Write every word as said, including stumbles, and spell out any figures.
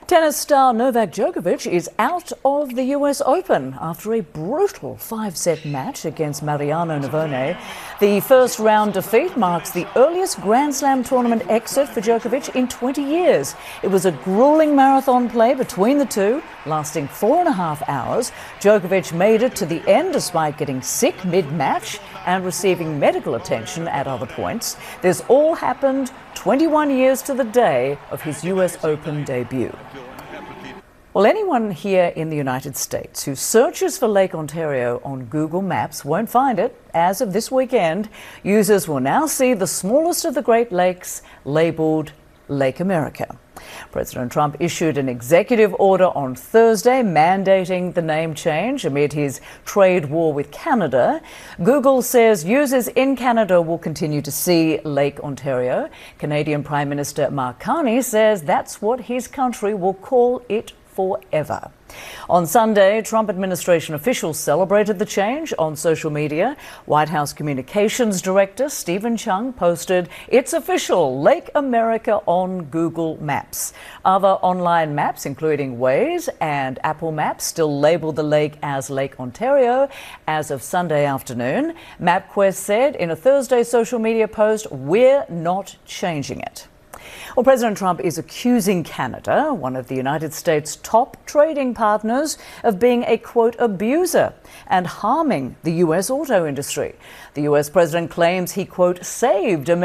Tennis star Novak Djokovic is out of the U S Open after a brutal five-set match against Mariano Navone. The first round defeat marks the earliest Grand Slam tournament exit for Djokovic in twenty years. It was a grueling marathon play between the two, lasting four and a half hours. Djokovic made it to the end despite getting sick mid-match and receiving medical attention at other points. This all happened twenty-one years to the day of his U S Open debut. Well, anyone here in the United States who searches for Lake Ontario on Google Maps won't find it. As of this weekend, users will now see the smallest of the Great Lakes labelled Lake America. President Trump issued an executive order on Thursday mandating the name change amid his trade war with Canada. Google says users in Canada will continue to see Lake Ontario. Canadian Prime Minister Mark Carney says that's what his country will call it forever. On Sunday, Trump administration officials celebrated the change on social media. White House Communications Director Stephen Chung posted, "It's official, Lake America on Google Maps." Other online maps, including Waze and Apple Maps, still label the lake as Lake Ontario as of Sunday afternoon. MapQuest said in a Thursday social media post, "We're not changing it." Well, President Trump is accusing Canada, one of the United States' top trading partners, of being a, quote, abuser and harming the U S auto industry. The U S president claims he, quote, saved America